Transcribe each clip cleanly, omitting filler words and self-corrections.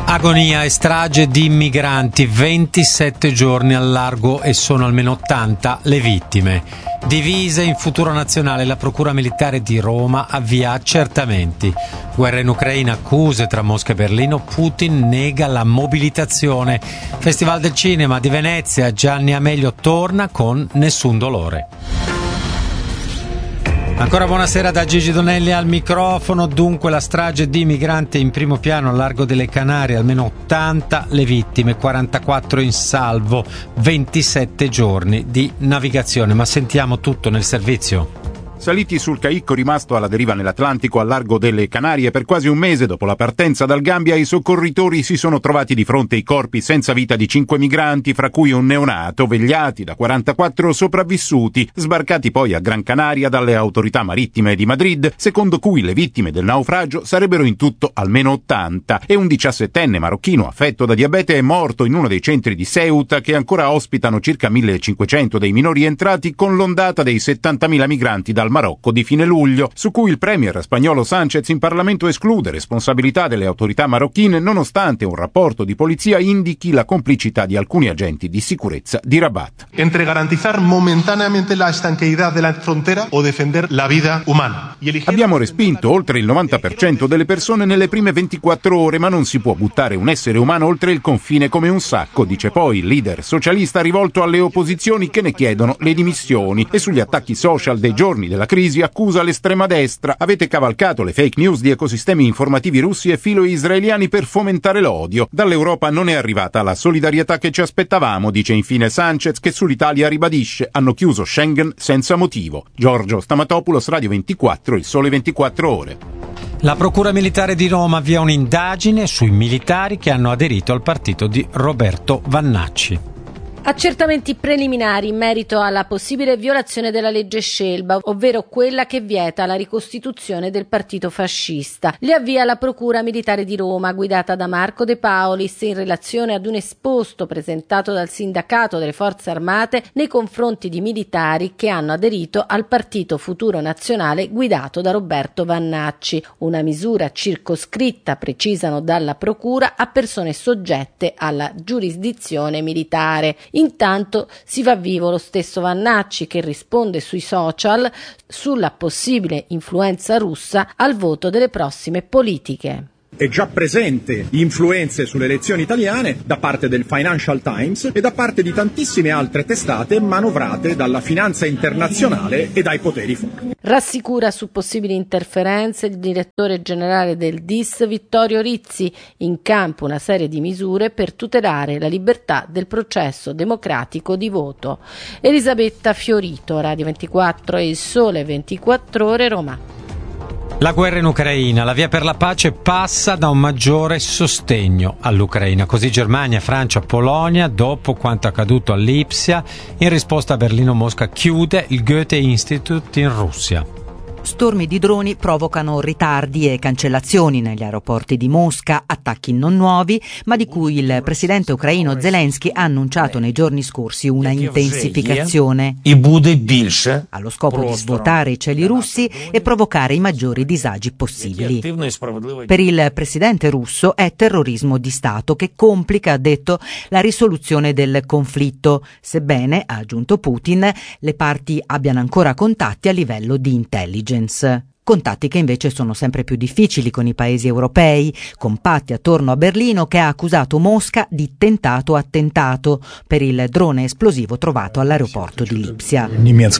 Agonia e strage di migranti, 27 giorni al largo e sono almeno 80 le vittime. Divise in Futuro Nazionale, la Procura Militare di Roma avvia accertamenti. Guerra in Ucraina, accuse tra Mosca e Berlino, Putin nega la mobilitazione. Festival del Cinema di Venezia, Gianni Amelio torna con Nessun dolore. Ancora buonasera da Gigi Donelli al microfono. Dunque la strage di migranti in primo piano al largo delle Canarie, almeno 80 le vittime, 44 in salvo, 27 giorni di navigazione. Ma sentiamo tutto nel servizio. Saliti sul caicco rimasto alla deriva nell'Atlantico al largo delle Canarie, per quasi un mese dopo la partenza dal Gambia i soccorritori si sono trovati di fronte ai corpi senza vita di 5 migranti, fra cui un neonato, vegliati da 44 sopravvissuti, sbarcati poi a Gran Canaria dalle autorità marittime di Madrid, secondo cui le vittime del naufragio sarebbero in tutto almeno 80, e un 17enne marocchino affetto da diabete è morto in uno dei centri di Ceuta che ancora ospitano circa 1500 dei minori entrati con l'ondata dei 70.000 migranti dal Marocco di fine luglio, su cui il premier spagnolo Sánchez in Parlamento esclude responsabilità delle autorità marocchine nonostante un rapporto di polizia indichi la complicità di alcuni agenti di sicurezza di Rabat. Entre garantizar momentáneamente la estanqueidad de la frontera o defender la vida umana. Abbiamo respinto oltre il 90% delle persone nelle prime 24 ore, ma non si può buttare un essere umano oltre il confine come un sacco, dice poi il leader socialista rivolto alle opposizioni che ne chiedono le dimissioni, e sugli attacchi social dei giorni della crisi accusa l'estrema destra. Avete cavalcato le fake news di ecosistemi informativi russi e filo-israeliani per fomentare l'odio. Dall'Europa non è arrivata la solidarietà che ci aspettavamo, dice infine Sánchez, che sull'Italia ribadisce: hanno chiuso Schengen senza motivo. Giorgio Stamatopoulos, Radio 24, Il Sole 24 Ore. La Procura Militare di Roma avvia un'indagine sui militari che hanno aderito al partito di Roberto Vannacci. Accertamenti preliminari in merito alla possibile violazione della legge Scelba, ovvero quella che vieta la ricostituzione del partito fascista. Li avvia la Procura Militare di Roma, guidata da Marco De Paulis, in relazione ad un esposto presentato dal Sindacato delle Forze Armate nei confronti di militari che hanno aderito al Partito Futuro Nazionale guidato da Roberto Vannacci. Una misura circoscritta, precisano dalla Procura, a persone soggette alla giurisdizione militare. Intanto si fa vivo lo stesso Vannacci, che risponde sui social sulla possibile influenza russa al voto delle prossime politiche. È già presente influenze sulle elezioni italiane da parte del Financial Times e da parte di tantissime altre testate manovrate dalla finanza internazionale e dai poteri forti. Rassicura su possibili interferenze il direttore generale del DIS Vittorio Rizzi, in campo una serie di misure per tutelare la libertà del processo democratico di voto. Elisabetta Fiorito, Radio 24 e Il Sole 24 Ore, Roma. La guerra in Ucraina, la via per la pace passa da un maggiore sostegno all'Ucraina. Così Germania, Francia, Polonia, dopo quanto accaduto a Lipsia, in risposta a Berlino Mosca chiude il Goethe Institute in Russia. Stormi di droni provocano ritardi e cancellazioni negli aeroporti di Mosca, attacchi non nuovi, ma di cui il presidente ucraino Zelensky ha annunciato nei giorni scorsi una intensificazione, allo scopo di svuotare i cieli russi e provocare i maggiori disagi possibili. Per il presidente russo è terrorismo di Stato che complica, ha detto, la risoluzione del conflitto, sebbene, ha aggiunto Putin, le parti abbiano ancora contatti a livello di intelligence. Contatti che invece sono sempre più difficili con i paesi europei, compatti attorno a Berlino, che ha accusato Mosca di tentato attentato per il drone esplosivo trovato all'aeroporto di Lipsia.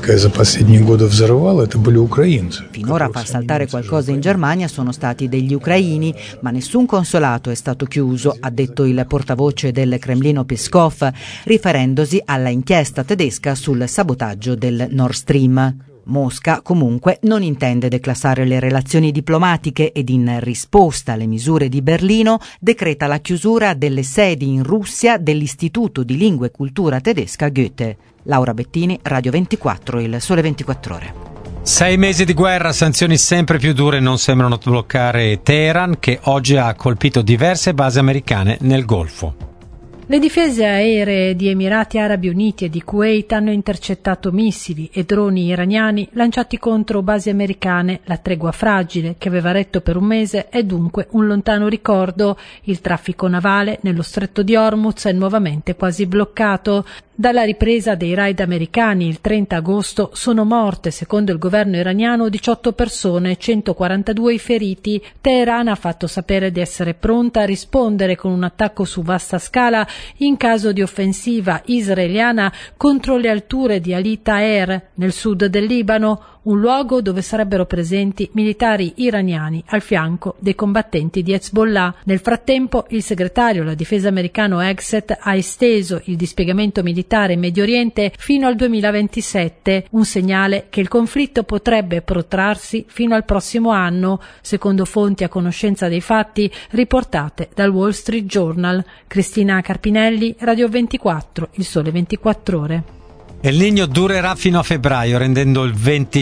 Finora a far saltare qualcosa in Germania sono stati degli ucraini, ma nessun consolato è stato chiuso, ha detto il portavoce del Cremlino Peskov, riferendosi alla inchiesta tedesca sul sabotaggio del Nord Stream. Mosca comunque non intende declassare le relazioni diplomatiche ed in risposta alle misure di Berlino decreta la chiusura delle sedi in Russia dell'Istituto di Lingua e Cultura Tedesca Goethe. Laura Bettini, Radio 24, Il Sole 24 Ore. 6 mesi di guerra, sanzioni sempre più dure non sembrano bloccare Teheran, che oggi ha colpito diverse basi americane nel Golfo. Le difese aeree di Emirati Arabi Uniti e di Kuwait hanno intercettato missili e droni iraniani lanciati contro basi americane. La tregua fragile, che aveva retto per un mese, è dunque un lontano ricordo. Il traffico navale nello stretto di Hormuz è nuovamente quasi bloccato. Dalla ripresa dei raid americani il 30 agosto sono morte, secondo il governo iraniano, 18 persone, 142 i feriti. Teheran ha fatto sapere di essere pronta a rispondere con un attacco su vasta scala in caso di offensiva israeliana contro le alture di Ali Taher, nel sud del Libano, un luogo dove sarebbero presenti militari iraniani al fianco dei combattenti di Hezbollah. Nel frattempo, il segretario alla difesa americano Hegseth ha esteso il dispiegamento militare in Medio Oriente fino al 2027, un segnale che il conflitto potrebbe protrarsi fino al prossimo anno, secondo fonti a conoscenza dei fatti riportate dal Wall Street Journal. Cristina Carpinelli, Radio 24, Il Sole 24 Ore. El Niño durerà fino a febbraio, rendendo il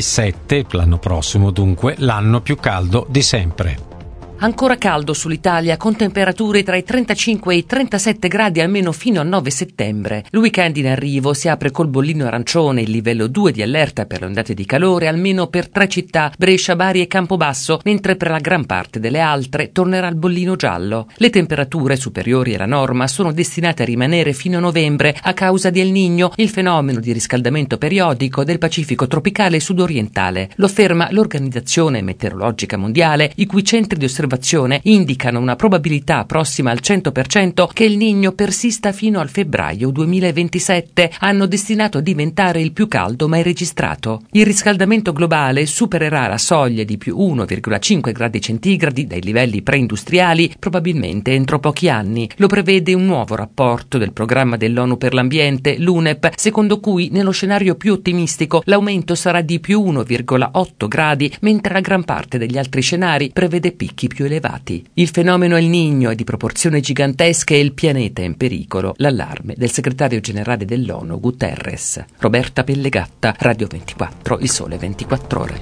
27, l'anno prossimo dunque, l'anno più caldo di sempre. Ancora caldo sull'Italia, con temperature tra i 35 e i 37 gradi almeno fino al 9 settembre. Il weekend in arrivo si apre col bollino arancione, il livello 2 di allerta per le ondate di calore, almeno per 3 città, Brescia, Bari e Campobasso, mentre per la gran parte delle altre tornerà il bollino giallo. Le temperature superiori alla norma sono destinate a rimanere fino a novembre a causa di El Niño, il fenomeno di riscaldamento periodico del Pacifico tropicale sudorientale. Lo afferma l'Organizzazione Meteorologica Mondiale, i cui centri di osservazione indicano una probabilità prossima al 100% che il Niño persista fino al febbraio 2027, anno destinato a diventare il più caldo mai registrato. Il riscaldamento globale supererà la soglia di più 1,5 gradi centigradi dai livelli preindustriali probabilmente entro pochi anni. Lo prevede un nuovo rapporto del programma dell'ONU per l'ambiente, l'UNEP, secondo cui nello scenario più ottimistico l'aumento sarà di più 1,8 gradi, mentre la gran parte degli altri scenari prevede picchi più elevati. Il fenomeno El Niño è di proporzioni gigantesche e il pianeta è in pericolo. L'allarme del segretario generale dell'ONU Guterres. Roberta Pellegatta, Radio 24, Il Sole 24 Ore.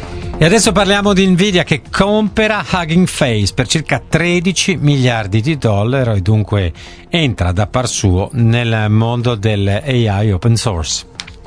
E adesso parliamo di Nvidia che compra Hugging Face per circa 13 miliardi di dollari e dunque entra da par suo nel mondo dell'AI open source.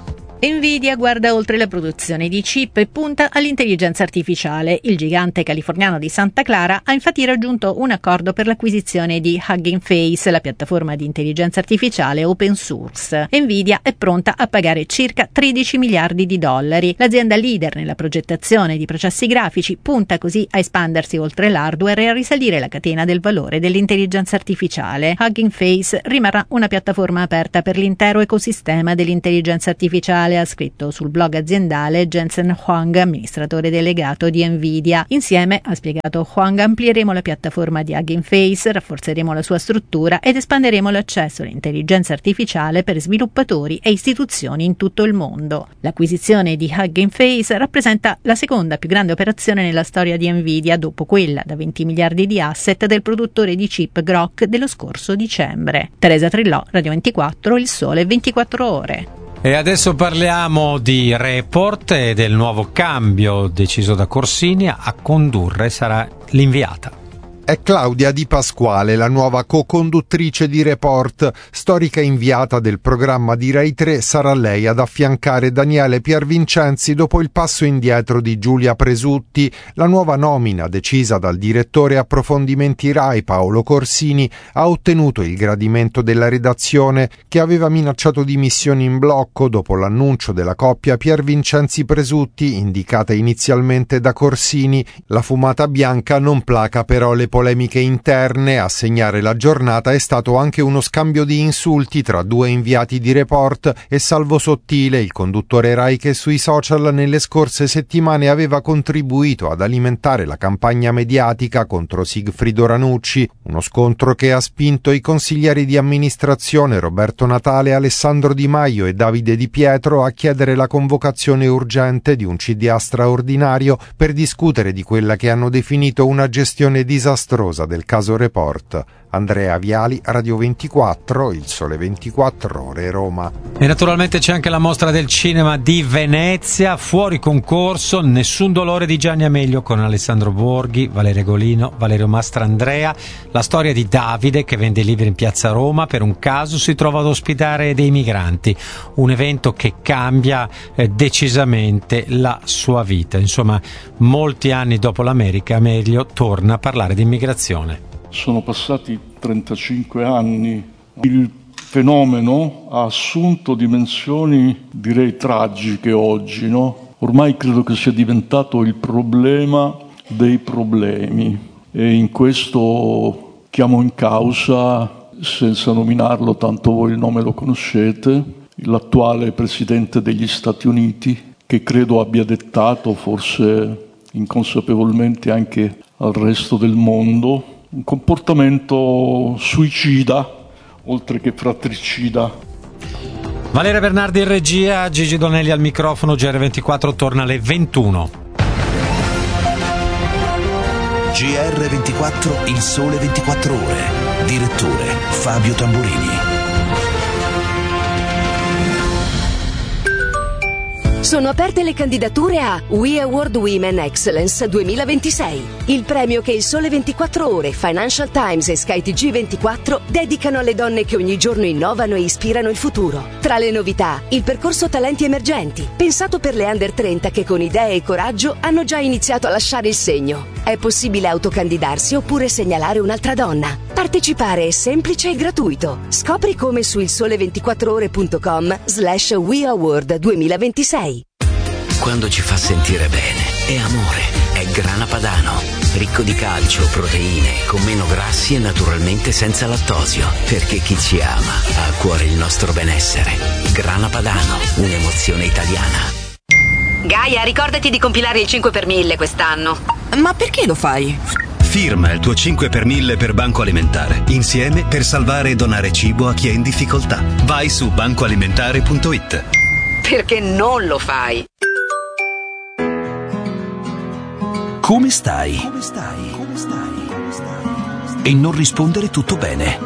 Nvidia guarda oltre la produzione di chip e punta all'intelligenza artificiale. Il gigante californiano di Santa Clara ha infatti raggiunto un accordo per l'acquisizione di Hugging Face, la piattaforma di intelligenza artificiale open source. Nvidia è pronta a pagare circa 13 miliardi di dollari. L'azienda leader nella progettazione di processi grafici punta così a espandersi oltre l'hardware e a risalire la catena del valore dell'intelligenza artificiale. Hugging Face rimarrà una piattaforma aperta per l'intero ecosistema dell'intelligenza artificiale, ha scritto sul blog aziendale Jensen Huang, amministratore delegato di Nvidia. Insieme, ha spiegato Huang, amplieremo la piattaforma di Hugging Face, rafforzeremo la sua struttura ed espanderemo l'accesso all'intelligenza artificiale per sviluppatori e istituzioni in tutto il mondo. L'acquisizione di Hugging Face rappresenta la seconda più grande operazione nella storia di Nvidia, dopo quella da 20 miliardi di asset del produttore di chip Groq dello scorso dicembre. Teresa Trillò, Radio 24, Il Sole 24 Ore. E adesso parliamo di Report e del nuovo cambio deciso da Corsini. A condurre sarà l'inviata. È Claudia Di Pasquale, la nuova co-conduttrice di Report, storica inviata del programma di Rai 3, sarà lei ad affiancare Daniele Piervincenzi dopo il passo indietro di Giulia Presutti. La nuova nomina, decisa dal direttore approfondimenti Rai Paolo Corsini, ha ottenuto il gradimento della redazione, che aveva minacciato dimissioni in blocco dopo l'annuncio della coppia Piervincenzi-Presutti, indicata inizialmente da Corsini. La fumata bianca non placa però le polemiche interne. A segnare la giornata è stato anche uno scambio di insulti tra due inviati di Report e Salvo Sottile, il conduttore Rai che sui social nelle scorse settimane aveva contribuito ad alimentare la campagna mediatica contro Sigfrido Ranucci, uno scontro che ha spinto i consiglieri di amministrazione Roberto Natale, Alessandro Di Maio e Davide Di Pietro a chiedere la convocazione urgente di un CDA straordinario per discutere di quella che hanno definito una gestione disastrosa del caso Report. Andrea Viali, Radio 24, Il Sole 24 Ore, Roma. E naturalmente c'è anche la mostra del cinema di Venezia, fuori concorso Nessun dolore di Gianni Amelio con Alessandro Borghi, Valeria Golino, Valerio Mastrandrea, la storia di Davide che vende libri in piazza Roma, per un caso si trova ad ospitare dei migranti, un evento che cambia decisamente la sua vita. Insomma, molti anni dopo l'America, Amelio torna a parlare di immigrazione. Sono passati 35 anni, il fenomeno ha assunto dimensioni direi tragiche oggi, no? Ormai credo che sia diventato il problema dei problemi e in questo chiamo in causa, senza nominarlo, tanto voi il nome lo conoscete, l'attuale Presidente degli Stati Uniti, che credo abbia dettato, forse inconsapevolmente anche al resto del mondo, un comportamento suicida, oltre che fratricida. Valeria Bernardi in regia, Gigi Donelli al microfono, GR24 torna alle 21. GR24, Il Sole 24 Ore. Direttore Fabio Tamburini. Sono aperte le candidature a We Award Women Excellence 2026, il premio che Il Sole 24 Ore, Financial Times e Sky TG24 dedicano alle donne che ogni giorno innovano e ispirano il futuro. Tra le novità, il percorso Talenti Emergenti, pensato per le under 30 che con idee e coraggio hanno già iniziato a lasciare il segno. È possibile autocandidarsi oppure segnalare un'altra donna. Partecipare è semplice e gratuito. Scopri come su ilsole24ore.com/We Award 2026. Quando ci fa sentire bene, è amore, è Grana Padano. Ricco di calcio, proteine, con meno grassi e naturalmente senza lattosio. Perché chi ci ama ha a cuore il nostro benessere. Grana Padano, un'emozione italiana. Gaia, ricordati di compilare il 5 per 1000 quest'anno. Ma perché lo fai? Firma il tuo 5 per 1000 per Banco Alimentare. Insieme per salvare e donare cibo a chi è in difficoltà. Vai su bancoalimentare.it. Perché non lo fai? Come stai? E non rispondere tutto bene.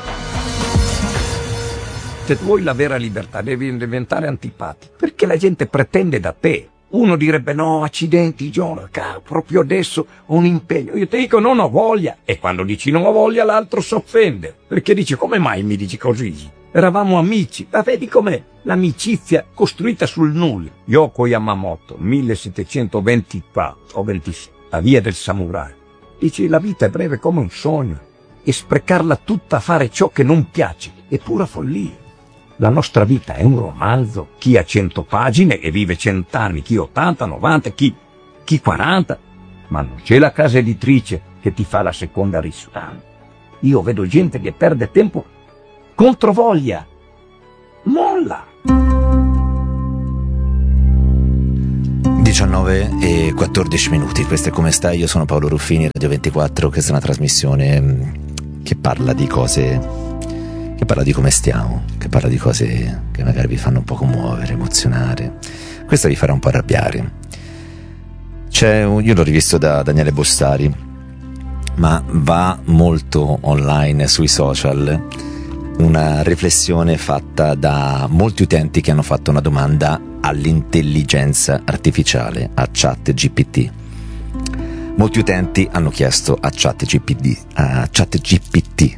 Se vuoi la vera libertà devi diventare antipatico, perché la gente pretende da te. Uno direbbe no, accidenti Giorca, proprio adesso ho un impegno. Io ti dico non ho voglia, e quando dici non ho voglia l'altro si offende, perché dice come mai mi dici così? Eravamo amici, ma vedi com'è l'amicizia costruita sul nulla. Yoko Yamamoto, 1724 o 26, la via del samurai. Dici la vita è breve come un sogno e sprecarla tutta a fare ciò che non piace è pura follia. La nostra vita è un romanzo, chi ha 100 pagine e vive 100 anni, chi 80, 90, chi 40, ma non c'è la casa editrice che ti fa la seconda risata. Io vedo gente che perde tempo contro voglia. Molla! 19 e 14 minuti, questo è Come Stai, io sono Paolo Ruffini, Radio 24, questa è una trasmissione che parla di cose, che parla di come stiamo, che parla di cose che magari vi fanno un po' commuovere, emozionare, questa vi farà un po' arrabbiare. Io l'ho rivisto da Daniele Bossari, ma va molto online sui social una riflessione fatta da molti utenti che hanno fatto una domanda all'intelligenza artificiale, a ChatGPT. Molti utenti hanno chiesto a ChatGPT,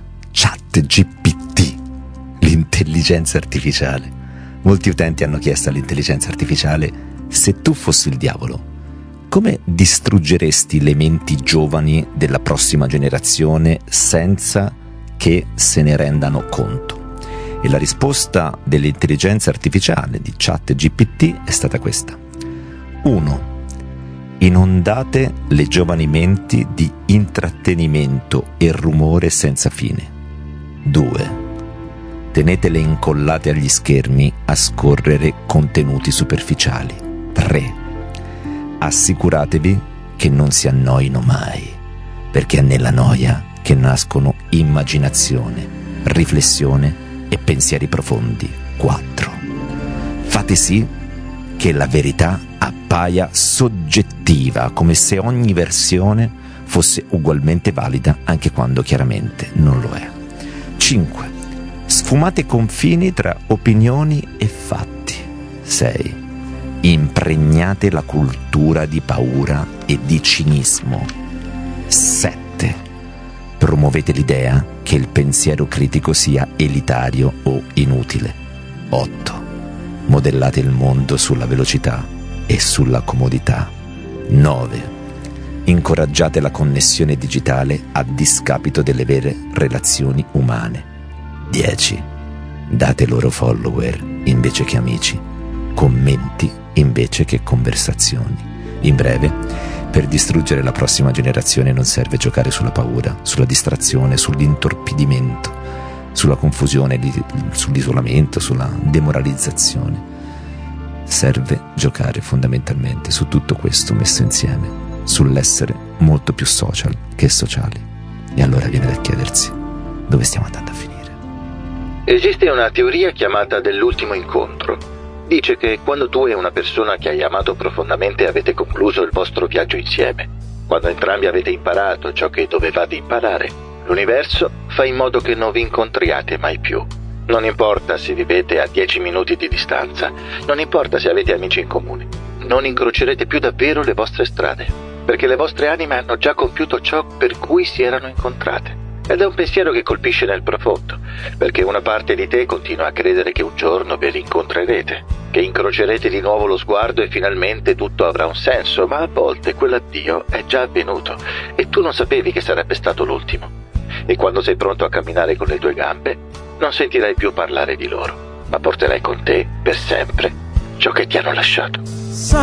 l'intelligenza artificiale. Molti utenti hanno chiesto all'intelligenza artificiale: se tu fossi il diavolo, come distruggeresti le menti giovani della prossima generazione senza che se ne rendano conto? E la risposta dell'intelligenza artificiale di ChatGPT è stata questa: 1. Inondate le giovani menti di intrattenimento e rumore senza fine. 2. Tenetele incollate agli schermi a scorrere contenuti superficiali. 3. Assicuratevi che non si annoino mai, perché è nella noia che nascono immaginazione, riflessione e pensieri profondi. 4. Fate sì che la verità appaia soggettiva, come se ogni versione fosse ugualmente valida anche quando chiaramente non lo è. 5. Sfumate confini tra opinioni e fatti. 6. Impregnate la cultura di paura e di cinismo. 7. Promuovete l'idea che il pensiero critico sia elitario o inutile. 8. Modellate il mondo sulla velocità e sulla comodità. 9. Incoraggiate la connessione digitale a discapito delle vere relazioni umane. 10. Date loro follower invece che amici, commenti invece che conversazioni. In breve, per distruggere la prossima generazione non serve giocare sulla paura, sulla distrazione, sull'intorpidimento, sulla confusione, sull'isolamento, sulla demoralizzazione. Serve giocare fondamentalmente su tutto questo messo insieme, sull'essere molto più social che sociali. E allora viene da chiedersi: dove stiamo andando a finire? Esiste una teoria chiamata dell'ultimo incontro. Dice che quando tu e una persona che hai amato profondamente avete concluso il vostro viaggio insieme, quando entrambi avete imparato ciò che dovevate imparare, l'universo fa in modo che non vi incontriate mai più. Non importa se vivete a 10 minuti di distanza, non importa se avete amici in comune, non incrocerete più davvero le vostre strade, perché le vostre anime hanno già compiuto ciò per cui si erano incontrate. Ed è un pensiero che colpisce nel profondo, perché una parte di te continua a credere che un giorno ve li incontrerete, che incrocerete di nuovo lo sguardo e finalmente tutto avrà un senso, ma a volte quell'addio è già avvenuto e tu non sapevi che sarebbe stato l'ultimo. E quando sei pronto a camminare con le tue gambe, non sentirai più parlare di loro, ma porterai con te per sempre ciò che ti hanno lasciato.